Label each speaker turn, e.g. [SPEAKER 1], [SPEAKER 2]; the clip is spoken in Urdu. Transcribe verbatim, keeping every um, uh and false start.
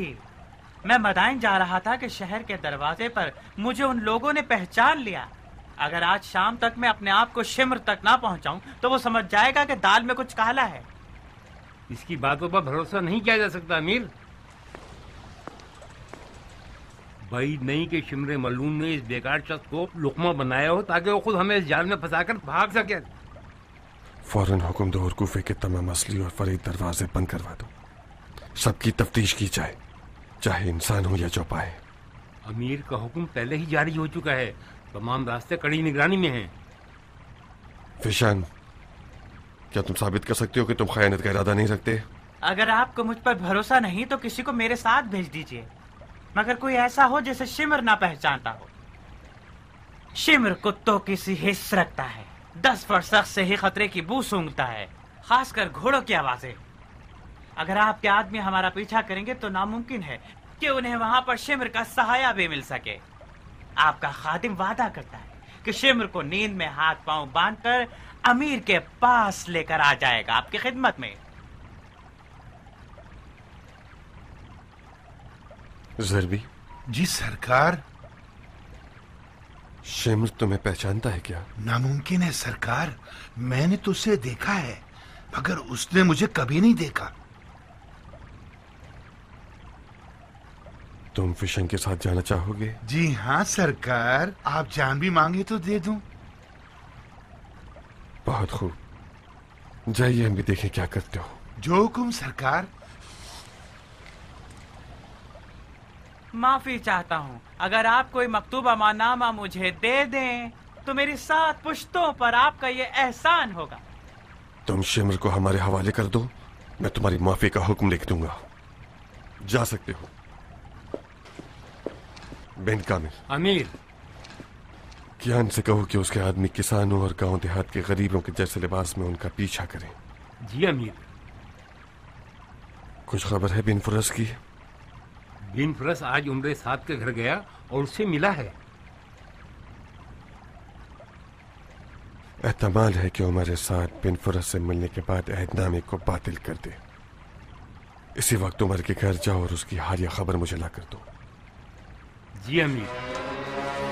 [SPEAKER 1] جی، میں مدائن جا رہا تھا کہ شہر کے دروازے پر مجھے ان لوگوں نے پہچان لیا. اگر آج شام تک میں اپنے آپ کو شمر تک نہ پہنچاؤں تو وہ سمجھ جائے گا کہ دال میں کچھ کالا ہے.
[SPEAKER 2] اس کی باتوں پر بھروسہ نہیں کیا جا سکتا امیر. بعید نہیں کہ شمر ملعون نے اس بیکار شخص کو لقمہ بنایا ہو تاکہ وہ خود ہمیں اس جال میں پھنسا کر بھاگ سکے.
[SPEAKER 3] فوراً حکم دو اور کوفے کے تمام اصلی اور فرعی دروازے بند کروا دو. سب کی تفتیش کی جائے، چاہے انسان ہو یا چوپائے.
[SPEAKER 2] امیر کا حکم پہلے ہی جاری ہو چکا ہے. تمام راستے کڑی نگرانی میں ہیں.
[SPEAKER 3] فیشان، کیا تم ثابت کر سکتے ہو کہ تم خیانت کا ارادہ نہیں رکھتے؟
[SPEAKER 1] اگر آپ کو مجھ پر بھروسہ نہیں تو کسی کو میرے ساتھ بھیج دیجیے، مگر کوئی ایسا ہو جسے شمر نہ پہچانتا ہو. شمر کتوں کی سی حس رکھتا ہے، دس فرسخ سے ہی خطرے کی بو سونگھتا ہے، خاص کر گھوڑوں کی آوازیں. اگر آپ کے آدمی ہمارا پیچھا کریں گے تو ناممکن ہے کہ انہیں وہاں پر شمر کا سہایہ بھی مل سکے. آپ کا خادم وعدہ کرتا ہے کہ شمر کو نیند میں ہاتھ پاؤں باندھ کر امیر کے پاس لے کر آ جائے گا، آپ کی خدمت میں.
[SPEAKER 3] ضربی.
[SPEAKER 4] جی سرکار.
[SPEAKER 3] شمر تمہیں پہچانتا ہے کیا؟
[SPEAKER 4] ناممکن ہے سرکار، میں نے تو اسے دیکھا ہے مگر اس نے مجھے کبھی نہیں دیکھا.
[SPEAKER 3] تم فشن کے ساتھ جانا چاہو گے؟
[SPEAKER 4] جی ہاں سرکار، آپ جان بھی مانگے تو دے دوں.
[SPEAKER 3] بہت خوب، جائیے ہم بھی دیکھیں کیا کرتے ہو.
[SPEAKER 4] جو حکم سرکار.
[SPEAKER 1] معافی چاہتا ہوں، اگر آپ کوئی مکتوب امانامہ مجھے دے دیں تو میری سات پشتوں پر آپ کا یہ احسان ہوگا.
[SPEAKER 3] تم شمر کو ہمارے حوالے کر دو، میں تمہاری معافی کا حکم لکھ دوں گا. جا سکتے ہو. بن کامل.
[SPEAKER 2] امیر.
[SPEAKER 3] کیان سے کہو کہ اس کے آدمی کسانوں اور گاؤں دیہات کے غریبوں کے جیسے لباس میں ان کا پیچھا کریں.
[SPEAKER 2] جی امیر.
[SPEAKER 3] کچھ خبر ہے بن فرس کی؟
[SPEAKER 2] بن فرس آج عمرے ساتھ کے گھر گیا اور اس سے ملا ہے.
[SPEAKER 3] احتمال ہے کہ عمر سعد بن فرس سے ملنے کے بعد عہد نامے کو باطل کر دے. اسی وقت عمر کے گھر جاؤ اور اس کی حالیہ خبر مجھے لا کر دو.
[SPEAKER 2] جی امیر.